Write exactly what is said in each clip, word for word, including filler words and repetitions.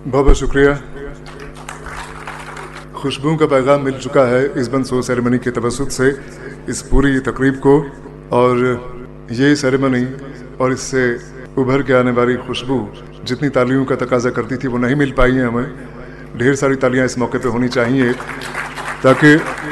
बहुत बहुत शुक्रिया। खुशबू का पैगाम मिल चुका है इस बंसो सेरेमनी के तवसुत से इस पूरी तकरीब को, और ये सेरेमनी और इससे उभर के आने वाली खुशबू जितनी तालियों का तकाजा करती थी वो नहीं मिल पाई है हमें। ढेर सारी तालियां इस मौके पे होनी चाहिए ताकि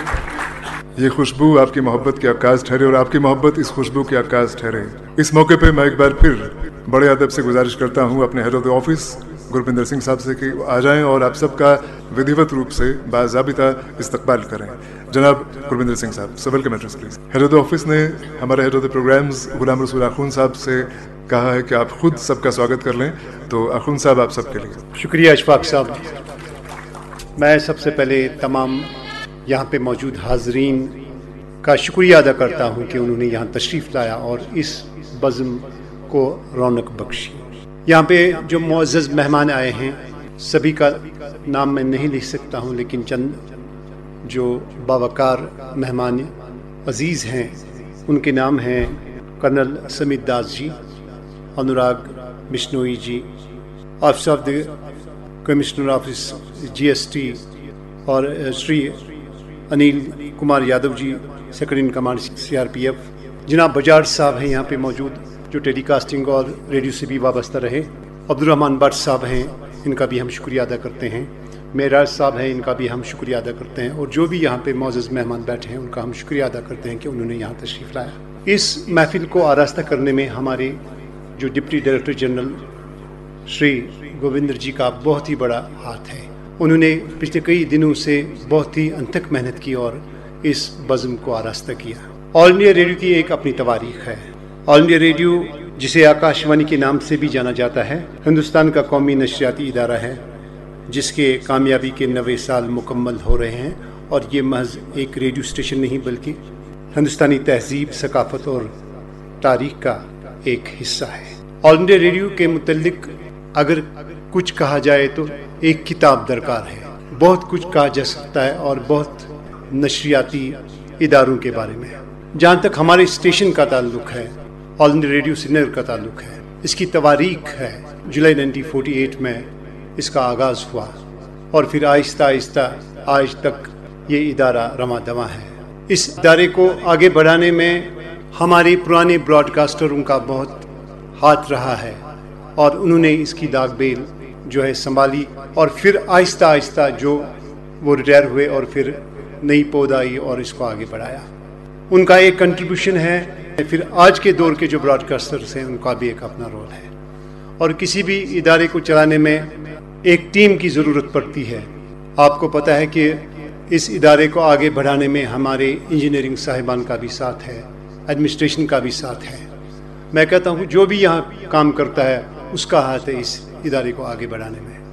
ये खुशबू आपकी मोहब्बत की अक्कास ठहरे और आपकी मोहब्बत इस खुशबू की अक्कास ठहरे। इस मौके पे मैं एक बार फिर बड़े अदब से गुजारिश करता हूँ अपने head of the office Gurpinder Singh साहब से कि आ जाएं और आप सबका विधिवत रूप से बाज़ाबिता इस्तकबाल करें। जनाब गुरपिंदर सिंह साहब, so welcome address please. Head of the office ने हमारे head of the programmes Ghulam Rasool आखून साहब से कहा है कि आप खुद सबका स्वागत कर लें, तो आखून साहब आप सबके लिए। शुक्रिया अशफाक साहब। मैं सबसे पहले तमाम यहाँ पे मौजूद हाजरीन का शुक्रिया अदा करता हूँ कि उन्होंने यहाँ तशरीफ़ लाया और इस बज़्म को रौनक बख्शी। यहाँ पे जो मुअज़्ज़ज़ मेहमान आए हैं सभी का नाम मैं नहीं लिख सकता हूँ, लेकिन चंद जो बावकार मेहमान अजीज़ हैं उनके नाम हैं colonel Samit Das ji, Anurag Bishnoi ji, office of the commissioner office G S T, और Shri Anil Kumar Yadav ji, secretary in command C R P F. जनाब बजाज साहब हैं यहाँ पे मौजूद जो टेलीकास्टिंग और रेडियो से भी वाबस्ता रहे। अब्दुर्रहमान भट्ट साहब हैं, इनका भी हम शुक्रिया अदा करते हैं। मेराज साहब हैं, इनका भी हम शुक्रिया अदा करते हैं। और जो भी यहाँ पे मौजूद मेहमान बैठे हैं उनका हम शुक्रिया अदा करते हैं कि उन्होंने यहाँ तशरीफ़ लाया। इस महफिल को आरास्ता करने में हमारे जो deputy director general Shri Govindar जी का बहुत ही बड़ा हाथ है। उन्होंने पिछले कई दिनों से बहुत ही अनथक मेहनत की और इस बज़्म को आरास्ता किया। ऑल इंडिया रेडियो की एक अपनी तवारीख है। ऑल इंडिया रेडियो, जिसे आकाशवाणी के नाम से भी जाना जाता है, हिंदुस्तान का कौमी नशरियाती इदारा है जिसके कामयाबी के नवे साल मुकम्मल हो रहे हैं। और ये महज एक रेडियो स्टेशन नहीं बल्कि हिंदुस्तानी तहजीब, सकाफत और तारीख का एक हिस्सा है। ऑल इंडिया रेडियो के मुतल्लिक अगर कुछ कहा जाए तो एक किताब दरकार है। बहुत कुछ कहा जा सकता है और बहुत नशरियाती इदारों के बारे में। जहाँ तक हमारे स्टेशन का ताल्लुक है, ऑल इंडिया रेडियो श्रीनगर का ताल्लुक है, इसकी तवारीख है जुलाई उन्नीस सौ अड़तालीस में इसका आगाज़ हुआ और फिर आहिस्ता आहिस्ता आज तक ये इदारा रवां दवां है। इस इदारे को आगे बढ़ाने में हमारे पुराने ब्रॉडकास्टरों का बहुत हाथ रहा है और उन्होंने इसकी दागबेल जो है संभाली और फिर आहिस्ता आहिस्ता जो वो रिटायर हुए और फिर नई पौध आई और इसको आगे बढ़ाया। उनका एक कंट्रीब्यूशन है। फिर आज के दौर के जो ब्रॉडकास्टर्स हैं उनका भी एक अपना रोल है। और किसी भी इदारे को चलाने में एक टीम की ज़रूरत पड़ती है। आपको पता है कि इस इदारे को आगे बढ़ाने में हमारे इंजीनियरिंग साहिबान का भी साथ है, एडमिनिस्ट्रेशन का भी साथ है। मैं कहता हूँ जो भी यहाँ काम करता है उसका हाथ है इस इदारे को आगे बढ़ाने में।